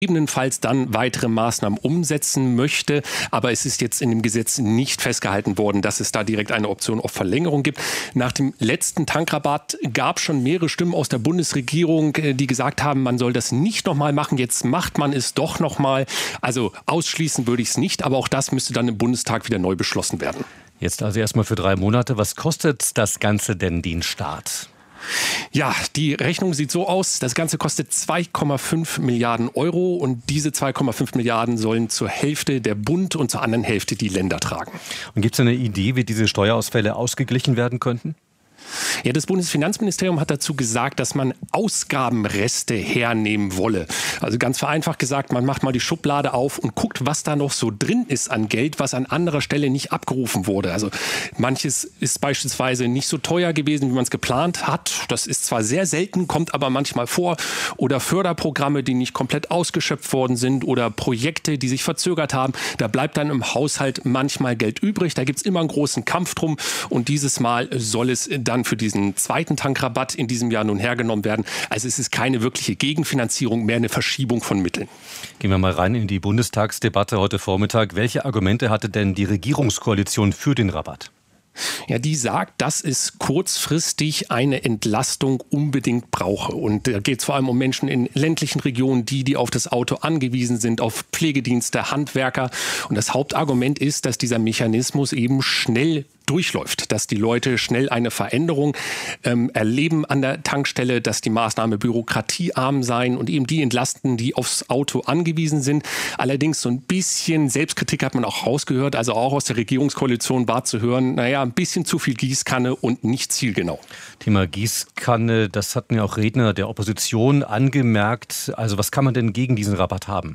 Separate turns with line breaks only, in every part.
gegebenenfalls dann weitere Maßnahmen umsetzen möchte. Aber es ist jetzt in dem Gesetz nicht festgehalten worden, dass es da direkt eine Option auf Verlängerung gibt. Nach dem letzten Tankrabatt gab es schon mehrere Stimmen aus der Bundesregierung, die gesagt haben, man soll das nicht nochmal machen. Jetzt macht man es doch nochmal. Also ausschließen würde ich es nicht, aber auch das müsste dann im Bundestag wieder neu beschlossen werden.
Jetzt also erstmal für 3 Monate. Was kostet das Ganze denn den Staat?
Ja, die Rechnung sieht so aus, das Ganze kostet 2,5 Milliarden Euro und diese 2,5 Milliarden sollen zur Hälfte der Bund und zur anderen Hälfte die Länder tragen.
Und gibt es eine Idee, wie diese Steuerausfälle ausgeglichen werden könnten?
Ja, das Bundesfinanzministerium hat dazu gesagt, dass man Ausgabenreste hernehmen wolle. Also ganz vereinfacht gesagt, man macht mal die Schublade auf und guckt, was da noch so drin ist an Geld, was an anderer Stelle nicht abgerufen wurde. Also manches ist beispielsweise nicht so teuer gewesen, wie man es geplant hat. Das ist zwar sehr selten, kommt aber manchmal vor. Oder Förderprogramme, die nicht komplett ausgeschöpft worden sind oder Projekte, die sich verzögert haben. Da bleibt dann im Haushalt manchmal Geld übrig. Da gibt es immer einen großen Kampf drum. Und dieses Mal soll es dann für diesen zweiten Tankrabatt in diesem Jahr nun hergenommen werden. Also es ist keine wirkliche Gegenfinanzierung, mehr eine Verschiebung von Mitteln.
Gehen wir mal rein in die Bundestagsdebatte heute Vormittag. Welche Argumente hatte denn die Regierungskoalition für den Rabatt?
Ja, die sagt, dass es kurzfristig eine Entlastung unbedingt brauche. Und da geht es vor allem um Menschen in ländlichen Regionen, die auf das Auto angewiesen sind, auf Pflegedienste, Handwerker. Und das Hauptargument ist, dass dieser Mechanismus eben schnell durchläuft, dass die Leute schnell eine Veränderung erleben an der Tankstelle, dass die Maßnahme bürokratiearm sein und eben die entlasten, die aufs Auto angewiesen sind. Allerdings so ein bisschen Selbstkritik hat man auch rausgehört, also auch aus der Regierungskoalition war zu hören, ein bisschen zu viel Gießkanne und nicht zielgenau.
Thema Gießkanne, das hatten ja auch Redner der Opposition angemerkt. Also was kann man denn gegen diesen Rabatt haben?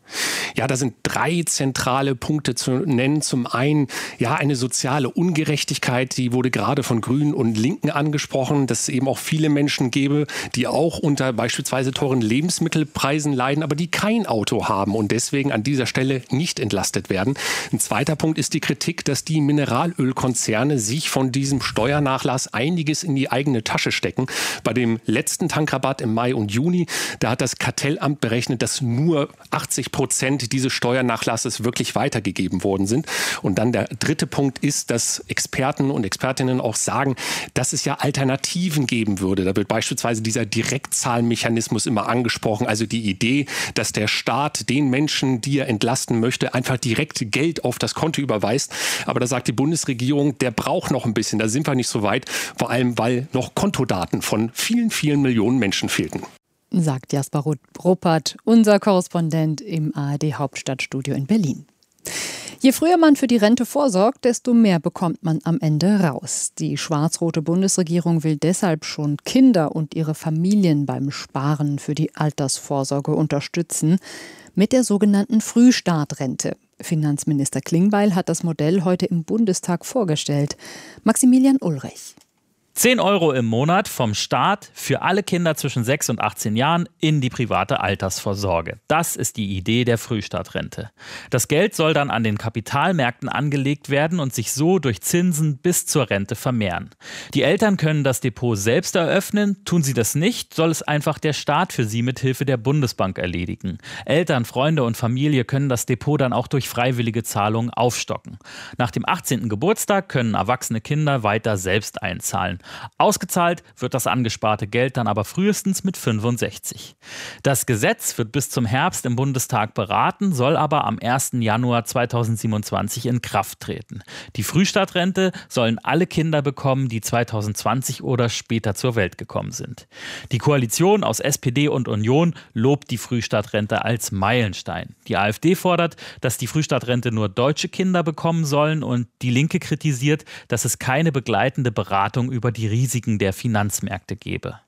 Ja, da sind 3 zentrale Punkte zu nennen. Zum einen, eine soziale Ungerechtigkeit, die wurde gerade von Grünen und Linken angesprochen, dass es eben auch viele Menschen gäbe, die auch unter beispielsweise teuren Lebensmittelpreisen leiden, aber die kein Auto haben und deswegen an dieser Stelle nicht entlastet werden. Ein zweiter Punkt ist die Kritik, dass die Mineralölkonzerne sich von diesem Steuernachlass einiges in die eigene Tasche stecken. Bei dem letzten Tankrabatt im Mai und Juni, da hat das Kartellamt berechnet, dass nur 80% dieses Steuernachlasses wirklich weitergegeben worden sind. Und dann der dritte Punkt ist, dass Experten und Expertinnen auch sagen, dass es ja Alternativen geben würde. Da wird beispielsweise dieser Direktzahlmechanismus immer angesprochen. Also die Idee, dass der Staat den Menschen, die er entlasten möchte, einfach direkt Geld auf das Konto überweist. Aber da sagt die Bundesregierung, der braucht noch ein bisschen. Da sind wir nicht so weit. Vor allem, weil noch Kontodaten von vielen, vielen Millionen Menschen fehlten.
Sagt Jasper Ruppert, unser Korrespondent im ARD-Hauptstadtstudio in Berlin. Je früher man für die Rente vorsorgt, desto mehr bekommt man am Ende raus. Die schwarz-rote Bundesregierung will deshalb schon Kinder und ihre Familien beim Sparen für die Altersvorsorge unterstützen mit der sogenannten Frühstartrente. Finanzminister Klingbeil hat das Modell heute im Bundestag vorgestellt. Maximilian Ulrich.
10 Euro im Monat vom Staat für alle Kinder zwischen 6 und 18 Jahren in die private Altersvorsorge. Das ist die Idee der Frühstartrente. Das Geld soll dann an den Kapitalmärkten angelegt werden und sich so durch Zinsen bis zur Rente vermehren. Die Eltern können das Depot selbst eröffnen. Tun sie das nicht, soll es einfach der Staat für sie mit Hilfe der Bundesbank erledigen. Eltern, Freunde und Familie können das Depot dann auch durch freiwillige Zahlungen aufstocken. Nach dem 18. Geburtstag können erwachsene Kinder weiter selbst einzahlen. Ausgezahlt wird das angesparte Geld dann aber frühestens mit 65. Das Gesetz wird bis zum Herbst im Bundestag beraten, soll aber am 1. Januar 2027 in Kraft treten. Die Frühstartrente sollen alle Kinder bekommen, die 2020 oder später zur Welt gekommen sind. Die Koalition aus SPD und Union lobt die Frühstartrente als Meilenstein. Die AfD fordert, dass die Frühstartrente nur deutsche Kinder bekommen sollen und die Linke kritisiert, dass es keine begleitende Beratung über die Risiken der Finanzmärkte gebe.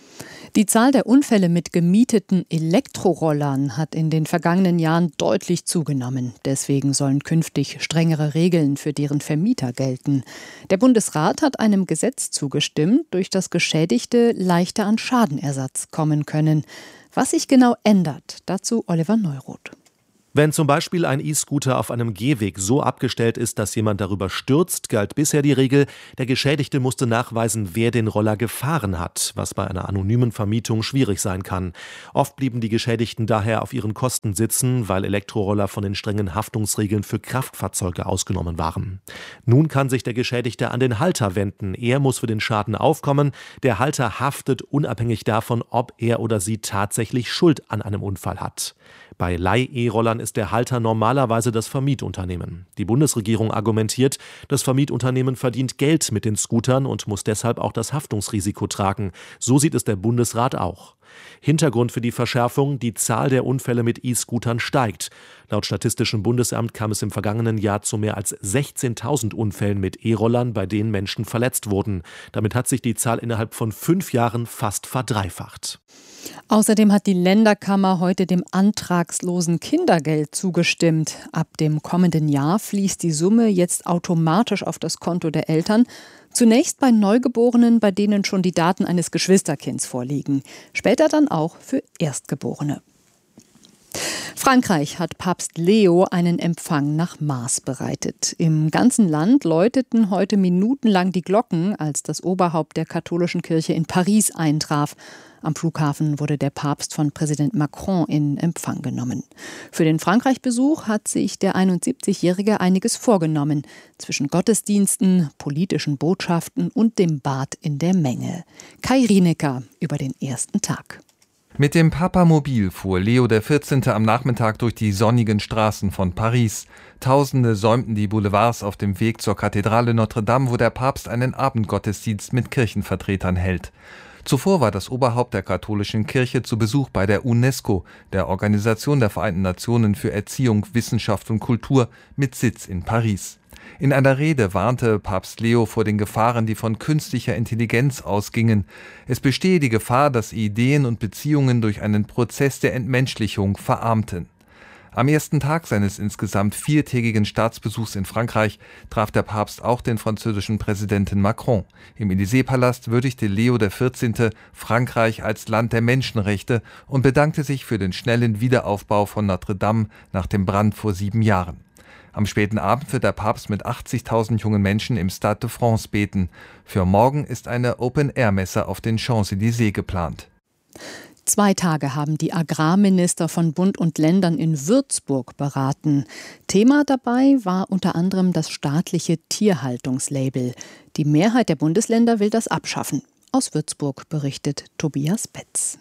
Die Zahl der Unfälle mit gemieteten Elektrorollern hat in den vergangenen Jahren deutlich zugenommen. Deswegen sollen künftig strengere Regeln für deren Vermieter gelten. Der Bundesrat hat einem Gesetz zugestimmt, durch das Geschädigte leichter an Schadenersatz kommen können. Was sich genau ändert, dazu Oliver Neuroth.
Wenn zum Beispiel ein E-Scooter auf einem Gehweg so abgestellt ist, dass jemand darüber stürzt, galt bisher die Regel, der Geschädigte musste nachweisen, wer den Roller gefahren hat, was bei einer anonymen Vermietung schwierig sein kann. Oft blieben die Geschädigten daher auf ihren Kosten sitzen, weil Elektroroller von den strengen Haftungsregeln für Kraftfahrzeuge ausgenommen waren. Nun kann sich der Geschädigte an den Halter wenden. Er muss für den Schaden aufkommen. Der Halter haftet unabhängig davon, ob er oder sie tatsächlich Schuld an einem Unfall hat. Bei Leih-E-Rollern ist der Halter normalerweise das Vermietunternehmen. Die Bundesregierung argumentiert, das Vermietunternehmen verdient Geld mit den Scootern und muss deshalb auch das Haftungsrisiko tragen. So sieht es der Bundesrat auch. Hintergrund für die Verschärfung: die Zahl der Unfälle mit E-Scootern steigt. Laut Statistischem Bundesamt kam es im vergangenen Jahr zu mehr als 16.000 Unfällen mit E-Rollern, bei denen Menschen verletzt wurden. Damit hat sich die Zahl innerhalb von 5 Jahren fast verdreifacht.
Außerdem hat die Länderkammer heute dem antragslosen Kindergeld zugestimmt. Ab dem kommenden Jahr fließt die Summe jetzt automatisch auf das Konto der Eltern. Zunächst bei Neugeborenen, bei denen schon die Daten eines Geschwisterkinds vorliegen. Später dann auch für Erstgeborene. Frankreich hat Papst Leo einen Empfang nach Maß bereitet. Im ganzen Land läuteten heute minutenlang die Glocken, als das Oberhaupt der katholischen Kirche in Paris eintraf. Am Flughafen wurde der Papst von Präsident Macron in Empfang genommen. Für den Frankreich-Besuch hat sich der 71-Jährige einiges vorgenommen. Zwischen Gottesdiensten, politischen Botschaften und dem Bad in der Menge. Kai Rienecker über den ersten Tag.
Mit dem Papamobil fuhr Leo XIV. Am Nachmittag durch die sonnigen Straßen von Paris. Tausende säumten die Boulevards auf dem Weg zur Kathedrale Notre-Dame, wo der Papst einen Abendgottesdienst mit Kirchenvertretern hält. Zuvor war das Oberhaupt der katholischen Kirche zu Besuch bei der UNESCO, der Organisation der Vereinten Nationen für Erziehung, Wissenschaft und Kultur, mit Sitz in Paris. In einer Rede warnte Papst Leo vor den Gefahren, die von künstlicher Intelligenz ausgingen. Es bestehe die Gefahr, dass Ideen und Beziehungen durch einen Prozess der Entmenschlichung verarmten. Am ersten Tag seines insgesamt 4-tägigen Staatsbesuchs in Frankreich traf der Papst auch den französischen Präsidenten Macron. Im Élysée-Palast würdigte Leo XIV. Frankreich als Land der Menschenrechte und bedankte sich für den schnellen Wiederaufbau von Notre-Dame nach dem Brand vor 7 Jahren. Am späten Abend wird der Papst mit 80.000 jungen Menschen im Stade de France beten. Für morgen ist eine Open-Air-Messe auf den Champs-Élysées geplant.
2 Tage haben die Agrarminister von Bund und Ländern in Würzburg beraten. Thema dabei war unter anderem das staatliche Tierhaltungslabel. Die Mehrheit der Bundesländer will das abschaffen. Aus Würzburg berichtet Tobias Betz.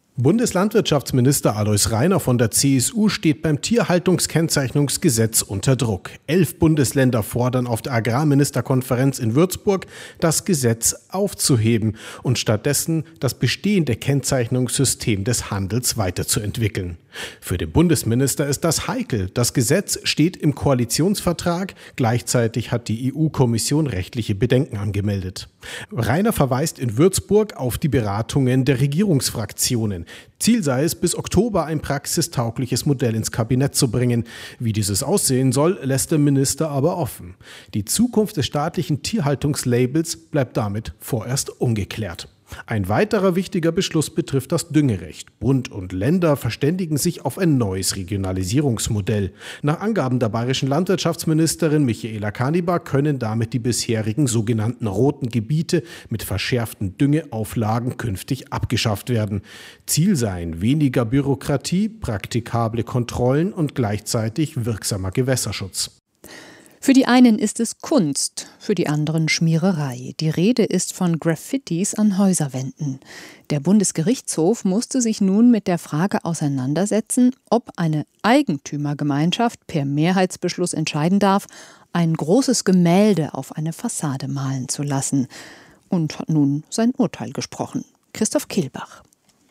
Bundeslandwirtschaftsminister Alois Rainer von der CSU steht beim Tierhaltungskennzeichnungsgesetz unter Druck. 11 Bundesländer fordern auf der Agrarministerkonferenz in Würzburg, das Gesetz aufzuheben und stattdessen das bestehende Kennzeichnungssystem des Handels weiterzuentwickeln. Für den Bundesminister ist das heikel. Das Gesetz steht im Koalitionsvertrag. Gleichzeitig hat die EU-Kommission rechtliche Bedenken angemeldet. Rainer verweist in Würzburg auf die Beratungen der Regierungsfraktionen. Ziel sei es, bis Oktober ein praxistaugliches Modell ins Kabinett zu bringen. Wie dieses aussehen soll, lässt der Minister aber offen. Die Zukunft des staatlichen Tierhaltungslabels bleibt damit vorerst ungeklärt. Ein weiterer wichtiger Beschluss betrifft das Düngerecht. Bund und Länder verständigen sich auf ein neues Regionalisierungsmodell. Nach Angaben der bayerischen Landwirtschaftsministerin Michaela Kanibar können damit die bisherigen sogenannten roten Gebiete mit verschärften Düngeauflagen künftig abgeschafft werden. Ziel seien weniger Bürokratie, praktikable Kontrollen und gleichzeitig wirksamer Gewässerschutz.
Für die einen ist es Kunst, für die anderen Schmiererei. Die Rede ist von Graffitis an Häuserwänden. Der Bundesgerichtshof musste sich nun mit der Frage auseinandersetzen, ob eine Eigentümergemeinschaft per Mehrheitsbeschluss entscheiden darf, ein großes Gemälde auf eine Fassade malen zu lassen. Und hat nun sein Urteil gesprochen. Christoph Kehlbach.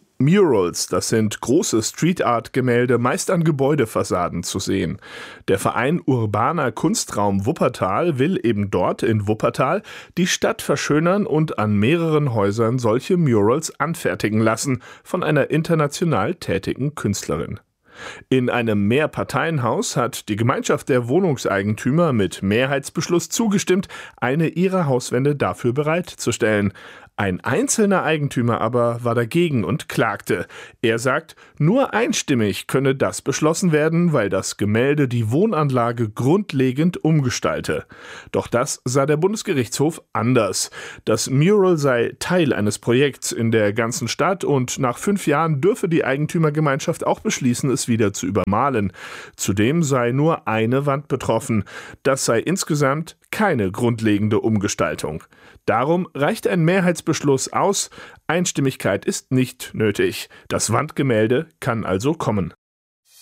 Murals, das sind große Street-Art-Gemälde, meist an Gebäudefassaden zu sehen. Der Verein Urbaner Kunstraum Wuppertal will eben dort in Wuppertal die Stadt verschönern und an mehreren Häusern solche Murals anfertigen lassen von einer international tätigen Künstlerin. In einem Mehrparteienhaus hat die Gemeinschaft der Wohnungseigentümer mit Mehrheitsbeschluss zugestimmt, eine ihrer Hauswände dafür bereitzustellen. Ein einzelner Eigentümer aber war dagegen und klagte. Er sagt, nur einstimmig könne das beschlossen werden, weil das Gemälde die Wohnanlage grundlegend umgestalte. Doch das sah der Bundesgerichtshof anders. Das Mural sei Teil eines Projekts in der ganzen Stadt und nach 5 Jahren dürfe die Eigentümergemeinschaft auch beschließen, es wieder zu übermalen. Zudem sei nur eine Wand betroffen. Das sei insgesamt keine grundlegende Umgestaltung. Darum reicht ein Mehrheitsbeschluss aus. Einstimmigkeit ist nicht nötig. Das Wandgemälde kann also kommen.